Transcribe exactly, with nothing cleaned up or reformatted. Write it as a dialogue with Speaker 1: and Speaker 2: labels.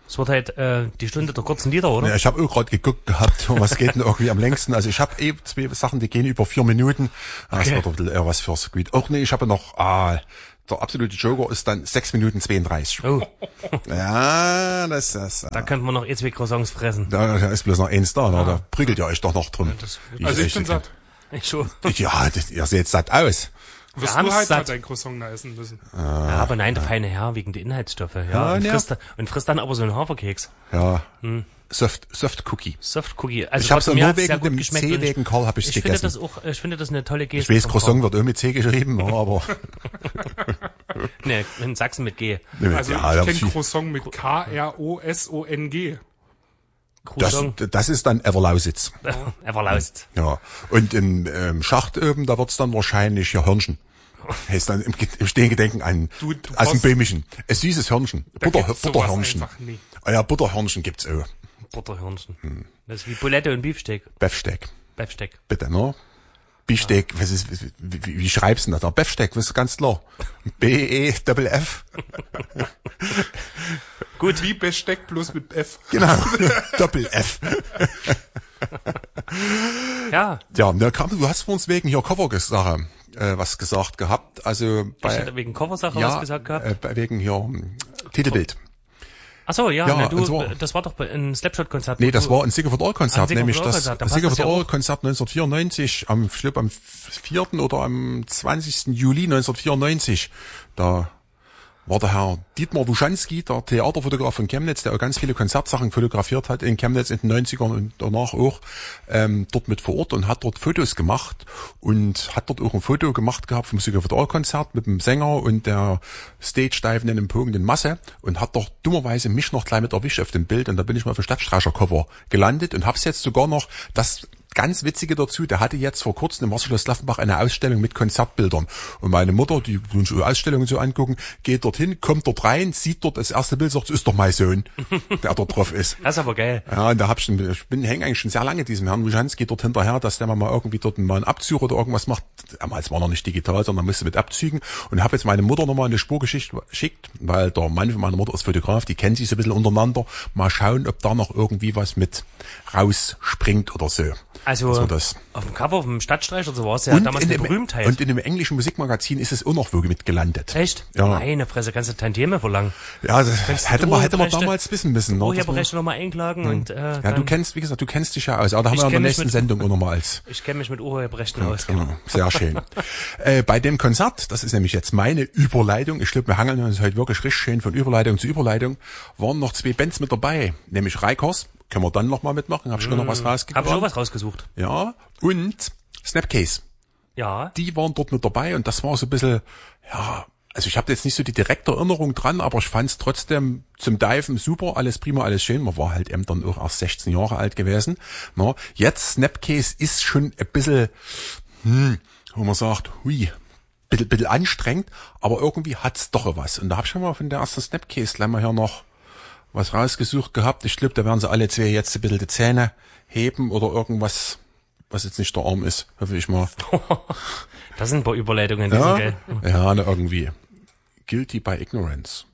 Speaker 1: Es wird halt äh, die Stunde der kurzen Lieder, oder?
Speaker 2: Ja, ich habe auch gerade geguckt gehabt, was geht denn irgendwie am längsten. Also ich habe eh zwei Sachen, die gehen über vier Minuten. Das
Speaker 1: Okay.
Speaker 2: wird ein bisschen eher was fürs Gebiet. Auch nee, ich habe noch, ah, der absolute Joker ist dann sechs Minuten zweiunddreißig.
Speaker 1: Oh,
Speaker 2: Ja, das ist,
Speaker 1: da könnte man noch eh zwei Croissants fressen.
Speaker 2: da ist bloß noch eins da, ne? Da prügelt ihr euch doch noch drum.
Speaker 1: das-
Speaker 2: Wie
Speaker 3: Also ich
Speaker 2: euch
Speaker 3: bin
Speaker 2: so
Speaker 3: satt.
Speaker 1: Ich schon.
Speaker 2: kennt. Ja, das, ihr seht satt aus.
Speaker 3: Wirst
Speaker 1: haben's
Speaker 3: du halt
Speaker 1: satt.
Speaker 3: mal dein Croissant da essen müssen.
Speaker 1: Ja, aber nein, der feine Herr wegen der Inhaltsstoffe. Ja,
Speaker 2: Ja,
Speaker 1: und,
Speaker 2: ja.
Speaker 1: frisst, da- und frisst dann aber so einen Haferkeks.
Speaker 2: Ja, Soft, Soft Cookie.
Speaker 1: Soft Cookie. Also
Speaker 2: Ich hab's
Speaker 1: trotzdem,
Speaker 2: nur
Speaker 1: mir hat's sehr
Speaker 2: wegen
Speaker 1: gut
Speaker 2: dem
Speaker 1: geschmeckt
Speaker 2: C
Speaker 1: und ich-
Speaker 2: wegen Karl hab ich's
Speaker 1: Ich finde
Speaker 2: gegessen.
Speaker 1: das auch, ich finde das eine tolle
Speaker 2: Ich
Speaker 1: Geste.
Speaker 2: weiß,
Speaker 1: vom
Speaker 2: Croissant
Speaker 1: Karl.
Speaker 2: wird auch mit C geschrieben, ja, aber
Speaker 1: Nee, in Sachsen mit G.
Speaker 3: Also
Speaker 2: ja,
Speaker 3: ich
Speaker 2: da
Speaker 3: kenne
Speaker 2: viel-
Speaker 3: Croissant mit K R O S O N G.
Speaker 2: das,
Speaker 1: Croissant.
Speaker 2: das ist dann Everlausitz.
Speaker 1: Everlaust.
Speaker 2: Ja. Und im ähm, Schacht oben, da wird's dann wahrscheinlich ja Hörnchen. Heißt dann im, Ge- im Stehengedenken an,
Speaker 3: Du- du
Speaker 2: aus dem
Speaker 3: brauchst-
Speaker 2: Böhmischen. Ein süßes Hörnchen. Butter,
Speaker 3: gibt's sowas
Speaker 2: Butterhörnchen.
Speaker 3: einfach nie.
Speaker 2: Ah ja, Butterhörnchen gibt's auch.
Speaker 1: Butterhörnchen. Das ist wie Bulette und Beefsteak.
Speaker 2: Beefsteak.
Speaker 1: Beefsteak.
Speaker 2: Bitte, ne? Beefsteak, was ist, wie, wie, wie schreibst du denn das? Beefsteak, das ist ganz klar. B E F F.
Speaker 3: Gut. Wie Besteck bloß mit F.
Speaker 2: Genau. Doppel F.
Speaker 1: Ja.
Speaker 2: Ja, ne, kam, du hast vor uns wegen hier Cover-Sache äh, was gesagt gehabt. Also
Speaker 1: Ich
Speaker 2: bei,
Speaker 1: hätte wegen Coversache
Speaker 2: ja,
Speaker 1: was gesagt gehabt.
Speaker 2: äh, bei- wegen hier hm, Titelbild.
Speaker 1: Ach so, ja,
Speaker 2: ja,
Speaker 1: na, du,
Speaker 2: und so-
Speaker 1: das war doch bei- ein Slapshot-Konzert.
Speaker 2: Nee,
Speaker 1: wo
Speaker 2: das
Speaker 1: du-
Speaker 2: war ein Sigurd All-Konzert,
Speaker 1: Ein
Speaker 2: nämlich
Speaker 1: Sigurd
Speaker 2: das
Speaker 1: All-Konzert, dann passt das
Speaker 2: Sigurd
Speaker 1: ja auch.
Speaker 2: All-Konzert neunzehnhundertvierundneunzig, am, ich glaub, am vierten oder am zwanzigsten Juli neunzehnhundertvierundneunzig. Da war der Herr Dietmar Wuschanski, der Theaterfotograf von Chemnitz, der auch ganz viele Konzertsachen fotografiert hat in Chemnitz in den neunzigern und danach auch, ähm, dort mit vor Ort und hat dort Fotos gemacht und hat dort auch ein Foto gemacht gehabt vom Sigurd All-Konzert mit dem Sänger und der Stage-Diven in dem pogenden Masse und hat doch dummerweise mich noch gleich mit erwischt auf dem Bild und da bin ich mal auf dem Stadtstreicher-Cover gelandet und hab's jetzt sogar noch, das ganz Witzige dazu, der hatte jetzt vor kurzem im Marschloss Laffenbach eine Ausstellung mit Konzertbildern. Und meine Mutter, die uns so Ausstellungen so angucken, geht dorthin, kommt dort rein, sieht dort das erste Bild, sagt, das ist doch mein Sohn, der dort drauf ist.
Speaker 1: Das ist aber geil.
Speaker 2: Ja, und da hab ich, ich bin hänge eigentlich schon sehr lange diesem Herrn Wuschanski dort hinterher, dass der mal irgendwie dort mal einen Abzug oder irgendwas macht. Damals war noch nicht digital, sondern musste mit Abzügen. Und habe jetzt meine Mutter nochmal eine Spurgeschichte geschickt, weil der Mann von meiner Mutter ist Fotograf, die kennen sich so ein bisschen untereinander. Mal schauen, ob da noch irgendwie was mit rausspringt oder so.
Speaker 1: Also,
Speaker 2: So das.
Speaker 1: auf dem Cover vom Stadtstreicher, so war es ja damals eine
Speaker 2: dem,
Speaker 1: Berühmtheit.
Speaker 2: und in dem englischen Musikmagazin ist es auch noch mit gelandet.
Speaker 1: Echt?
Speaker 2: Ja.
Speaker 1: Meine Fresse, kannst du Tantieme verlangen.
Speaker 2: Ja, das
Speaker 1: Kannst
Speaker 2: hätte
Speaker 1: du
Speaker 2: man, hätte man
Speaker 1: Urheberrechte-
Speaker 2: damals wissen müssen. Ne? Das war-
Speaker 1: Urheberrechte nochmal einklagen und, äh,
Speaker 2: Ja,
Speaker 1: dann,
Speaker 2: du kennst, wie gesagt, du kennst dich ja aus. Aber da haben
Speaker 1: Ich
Speaker 2: wir in der
Speaker 1: kenn mich
Speaker 2: nächsten
Speaker 1: mit-
Speaker 2: Sendung auch nochmal als.
Speaker 1: ich kenne mich mit Urheberrechten aus.
Speaker 2: Genau, sehr schön. äh, bei dem Konzert, das ist nämlich jetzt meine Überleitung, ich glaube, wir hangeln uns heute wirklich richtig schön von Überleitung zu Überleitung, waren noch zwei Bands mit dabei, nämlich Reikers, können wir dann nochmal mitmachen, hab ich schon noch was
Speaker 1: Hab
Speaker 2: rausgebracht.
Speaker 1: ich noch was rausgesucht.
Speaker 2: Ja, und Snapcase,
Speaker 1: Ja.
Speaker 2: die waren dort mit dabei und das war so ein bisschen, ja, also ich habe jetzt nicht so die direkte Erinnerung dran, aber ich fand es trotzdem zum Diven super, alles prima, alles schön. Man war halt eben dann auch erst sechzehn Jahre alt gewesen. Na, jetzt Snapcase ist schon ein bisschen, hm, wo man sagt, hui, bisschen, bisschen anstrengend, aber irgendwie hat's doch was. Und da hab ich schon mal von der ersten Snapcase gleich mal hier noch was rausgesucht gehabt. Ich glaube, da werden sie alle zwei jetzt ein bisschen die Zähne heben oder irgendwas, was jetzt nicht der Arm ist, hoffe ich mal.
Speaker 1: Das sind ein paar Überleitungen, die
Speaker 2: Ja,
Speaker 1: sind geil.
Speaker 2: ja, na, irgendwie. Guilty by Ignorance.